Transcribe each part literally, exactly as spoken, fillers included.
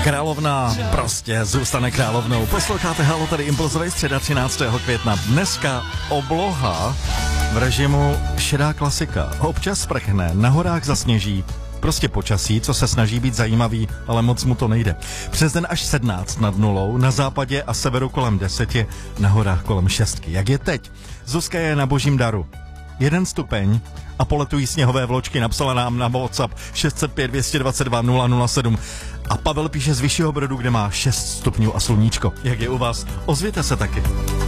Královna prostě zůstane královnou. Posloucháte Halo, tady Impulzovej, středa třináctého května. Dneska obloha v režimu šedá klasika. Občas sprchne, na horách zasněží. Prostě počasí, co se snaží být zajímavý, ale moc mu to nejde. Přes den až sedmnáct nad nulou, na západě a severu kolem deseti, na horách kolem šestky. Jak je teď? Zuzka je na božím daru. Jeden stupeň a poletují sněhové vločky, napsala nám na WhatsApp šest set pět dvě dva dva nula nula sedm. A Pavel píše z Vyššího Brodu, kde má šest stupňů a sluníčko. Jak je u vás? Ozvěte se taky.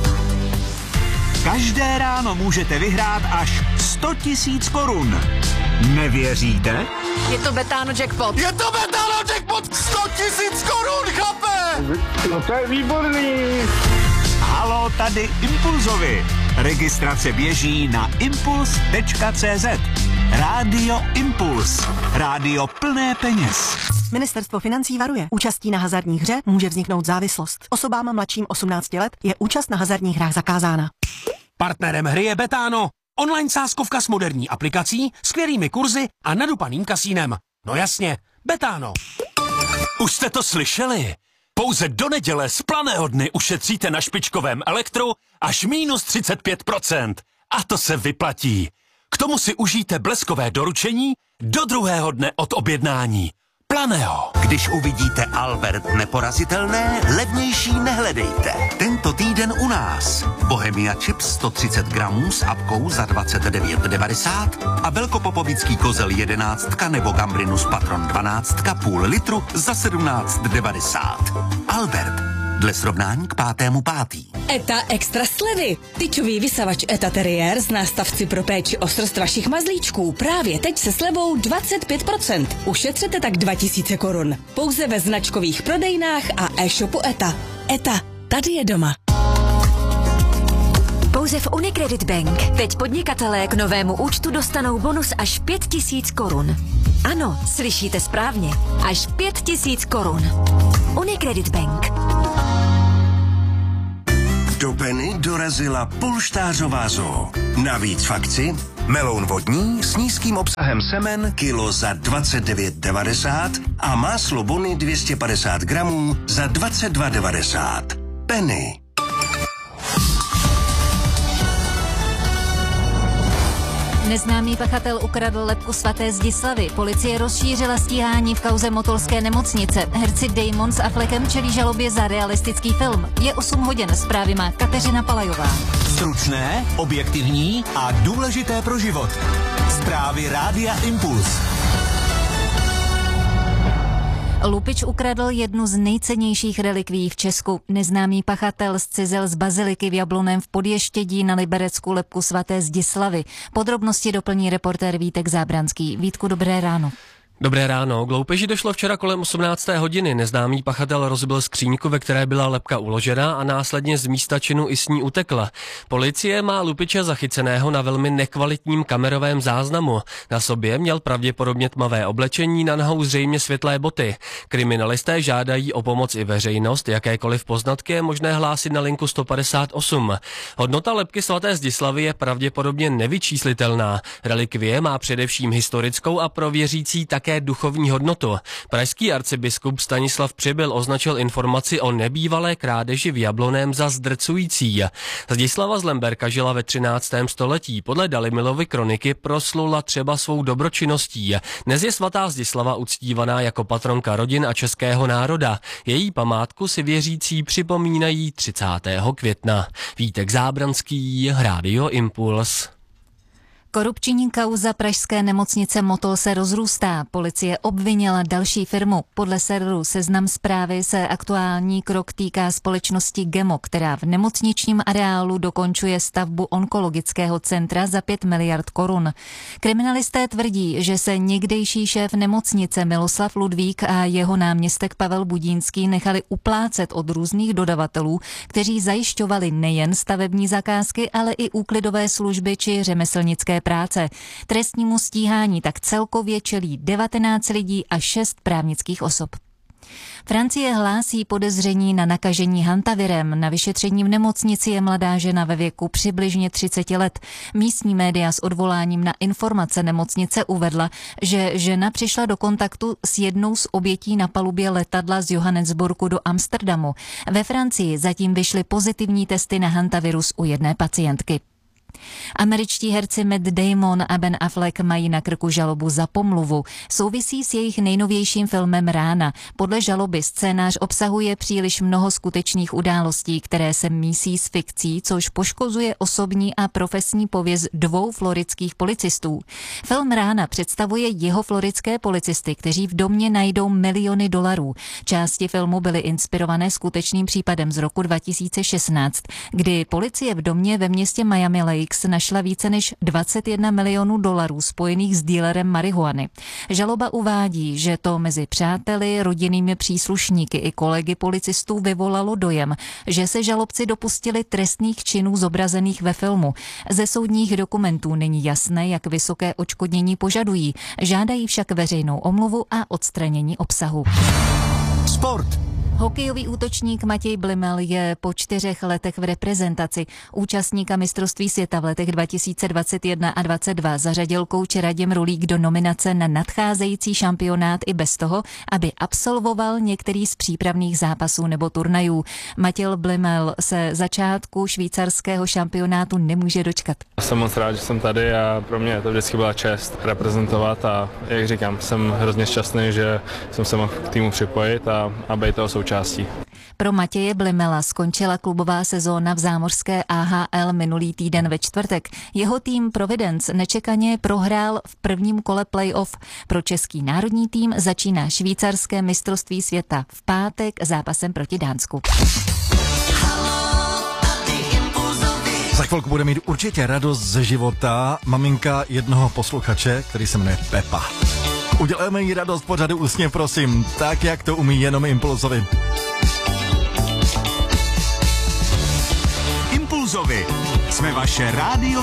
Každé ráno můžete vyhrát až sto tisíc korun. Nevěříte? Je to Betano jackpot. Je to Betano jackpot! sto tisíc korun, chápe? No to je výborný. Halo, tady Impulzovi. Registrace běží na impuls tečka cé zet. Rádio Impuls. Rádio plné peněz. Ministerstvo financí varuje. Účastí na hazardních hře může vzniknout závislost. Osobám mladším osmnácti let je účast na hazardních hrách zakázána. Partnerem hry je Betano. Online sázkovka s moderní aplikací, skvělými kurzy a nadupaným kasínem. No jasně, Betano. Už jste to slyšeli? Pouze do neděle z planého dny ušetříte na špičkovém elektru až minus třicet pět procent. A to se vyplatí. K tomu si užijte bleskové doručení do druhého dne od objednání. Planého. Když uvidíte Albert neporazitelné, levnější nehledejte. Tento týden u nás. Bohemia Chips sto třicet gramů s apkou za dvacet devět devadesát a velkopopovický kozel jedenáctka nebo Gambrinus Patron dvanáctka půl litru za sedmnáct devadesát. Albert. Dle srovnání k pátému pátý. Eta extra slevy. Tyčový vysavač Eta Terrier z nástavci pro péči o srst vašich mazlíčků právě teď se slevou dvacet pět procent. Ušetřete tak dva tisíce korun. Pouze ve značkových prodejnách a e-shopu Eta. Eta, tady je doma. Pouze v Unicredit Bank teď podnikatelé k novému účtu dostanou bonus až pět tisíc korun. Ano, slyšíte správně. Až pět tisíc korun. Unicredit Bank. Do Penny dorazila polštářová zoo. Navíc v akci meloun vodní s nízkým obsahem semen kilo za dvacet devět devadesát a máslo Bony dvě stě padesát gramů za dvacet dva devadesát. Penny. Neznámý pachatel ukradl lebku svaté Zdislavy. Policie rozšířila stíhání v kauze motolské nemocnice. Herci Damon s Affleckem čelí žalobě za realistický film. Je osm hodin, zprávy má Kateřina Palajová. Stručné, objektivní a důležité pro život. Zprávy Rádia Impuls. Lupič ukradl jednu z nejcennějších relikví v Česku. Neznámý pachatel zcizel z baziliky v Jablonném v Podještědí na Liberecku lebku svaté Zdislavy. Podrobnosti doplní reportér Vítek Zábranský. Vítku, dobré ráno. Dobré ráno. K loupeži došlo včera kolem osmnácté hodiny. Neznámý pachatel rozbil skříňku, ve které byla lebka uložena a následně z místa činu i s ní utekla. Policie má lupiče zachyceného na velmi nekvalitním kamerovém záznamu. Na sobě měl pravděpodobně tmavé oblečení, na nohou zřejmě světlé boty. Kriminalisté žádají o pomoc i veřejnost. Jakékoliv poznatky je možné hlásit na linku sto padesát osm. Hodnota lebky svaté Zdislavy je pravděpodobně nevyčíslitelná. Relikvie má především historickou a pro věřící také duchovní hodnotu. Pražský arcibiskup Stanislav Přibyl označil informaci o nebývalé krádeži v Jablonném za zdrcující. Zdislava z Lemberka žila ve třináctém století. Podle Dalimilovy kroniky proslula třeba svou dobročinností. Dnes je svatá Zdislava uctívaná jako patronka rodin a českého národa. Její památku si věřící připomínají třicátého května. Vítek Zábranský, Rádio Impuls. Korupční kauza pražské nemocnice Motol se rozrůstá. Policie obvinila další firmu. Podle serveru Seznam Zprávy se aktuální krok týká společnosti Gemo, která v nemocničním areálu dokončuje stavbu onkologického centra za pět miliard korun. Kriminalisté tvrdí, že se někdejší šéf nemocnice Miloslav Ludvík a jeho náměstek Pavel Budínský nechali uplácet od různých dodavatelů, kteří zajišťovali nejen stavební zakázky, ale i úklidové služby či řemeslnické práce. Trestnímu stíhání tak celkově čelí devatenáct lidí a šest právnických osob. Francie hlásí podezření na nakažení hantavirem. Na vyšetření v nemocnici je mladá žena ve věku přibližně třicet let. Místní média s odvoláním na informace nemocnice uvedla, že žena přišla do kontaktu s jednou z obětí na palubě letadla z Johannesburgu do Amsterdamu. Ve Francii zatím vyšly pozitivní testy na hantavirus u jedné pacientky. Američtí herci Matt Damon a Ben Affleck mají na krku žalobu za pomluvu. Souvisí s jejich nejnovějším filmem Rána. Podle žaloby scénář obsahuje příliš mnoho skutečných událostí, které se mísí s fikcí, což poškozuje osobní a profesní pověst dvou floridských policistů. Film Rána představuje jeho floridské policisty, kteří v domě najdou miliony dolarů. Části filmu byly inspirované skutečným případem z roku dva tisíce šestnáct, kdy policie v domě ve městě Miami Lake našla více než dvacet jedna milionů dolarů spojených s dílerem marihuany. Žaloba uvádí, že to mezi přáteli, rodinnými příslušníky i kolegy policistů vyvolalo dojem, že se žalobci dopustili trestných činů zobrazených ve filmu. Ze soudních dokumentů není jasné, jak vysoké odškodnění požadují. Žádají však veřejnou omluvu a odstranění obsahu. Sport. Hokejový útočník Matěj Blimel je po čtyřech letech v reprezentaci. Účastníka mistrovství světa v letech dva tisíce dvacet jedna a dvacet dva zařadil kouč Radim Rulík do nominace na nadcházející šampionát i bez toho, aby absolvoval některý z přípravných zápasů nebo turnajů. Matěj Blimel se začátku švýcarského šampionátu nemůže dočkat. Jsem moc rád, že jsem tady a pro mě to vždycky byla čest reprezentovat a jak říkám, jsem hrozně šťastný, že jsem se mohl k týmu připojit a, a být toho součástí. Pro Matěje Blimela skončila klubová sezóna v zámořské A H L minulý týden ve čtvrtek. Jeho tým Providence nečekaně prohrál v prvním kole playoff. Pro český národní tým začíná švýcarské mistrovství světa v pátek zápasem proti Dánsku. Za chvilku bude mít určitě radost ze života maminka jednoho posluchače, který se jmenuje Pepa. Udělejme jí radost pořadu Úsměv, prosím, tak jak to umí jenom Impulzovi. Impulzovi. Jsme vaše rádio